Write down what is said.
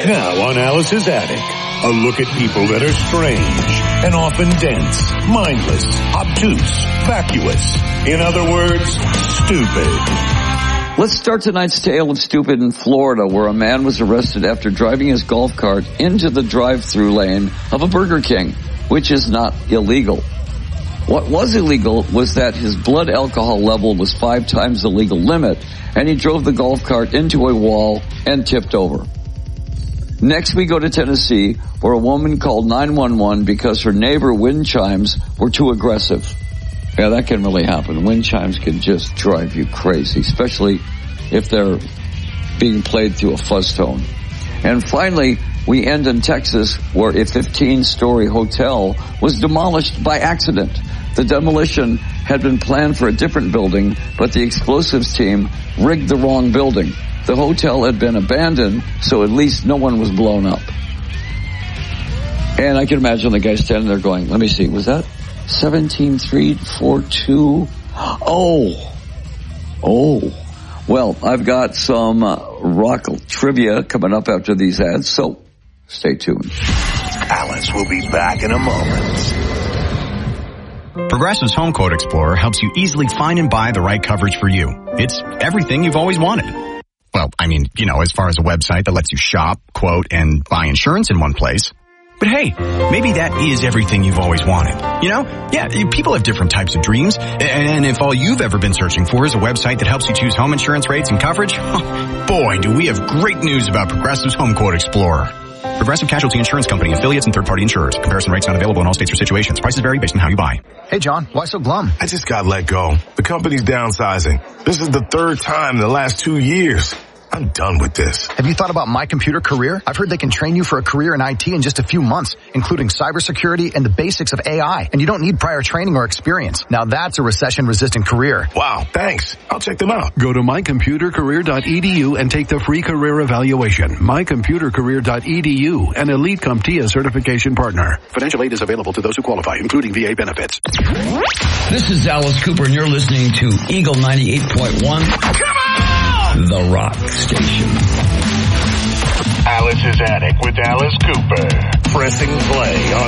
Now on Alice's Attic, a look at people that are strange and often dense, mindless, obtuse, vacuous. In other words, stupid. Let's start tonight's tale of stupid in Florida, where a man was arrested after driving his golf cart into the drive-through lane of a Burger King, which is not illegal. What was illegal was that his blood alcohol level was 5 times the legal limit, and he drove the golf cart into a wall and tipped over. Next, we go to Tennessee, where a woman called 911 because her neighbor wind chimes were too aggressive. Yeah, that can really happen. Wind chimes can just drive you crazy, especially if they're being played through a fuzz tone. And finally, we end in Texas, where a 15-story hotel was demolished by accident. The demolition had been planned for a different building, but the explosives team rigged the wrong building. The hotel had been abandoned, so at least no one was blown up. And I can imagine the guy standing there going, let me see, was that 17-3-4-2? Oh. Well, I've got some rock trivia coming up after these ads, so stay tuned. Alice will be back in a moment. Progressive's Home Quote Explorer helps you easily find and buy the right coverage for you. It's everything you've always wanted. Well, I mean, as far as a website that lets you shop, quote, and buy insurance in one place. But hey, maybe that is everything you've always wanted. Yeah, people have different types of dreams. And if all you've ever been searching for is a website that helps you choose home insurance rates and coverage, boy, do we have great news about Progressive's Home Quote Explorer. Progressive Casualty Insurance Company, affiliates, and third-party insurers. Comparison rates not available in all states or situations. Prices vary based on how you buy. Hey, John, why so glum? I just got let go. The company's downsizing. This is the 3rd time in the last 2 years. I'm done with this. Have you thought about My Computer Career? I've heard they can train you for a career in IT in just a few months, including cybersecurity and the basics of AI. And you don't need prior training or experience. Now that's a recession-resistant career. Wow, thanks. I'll check them out. Go to mycomputercareer.edu and take the free career evaluation. mycomputercareer.edu, an Elite CompTIA certification partner. Financial aid is available to those who qualify, including VA benefits. This is Alice Cooper, and you're listening to Eagle 98.1. Come on! The Rock Station. Alice's Attic with Alice Cooper. Pressing play on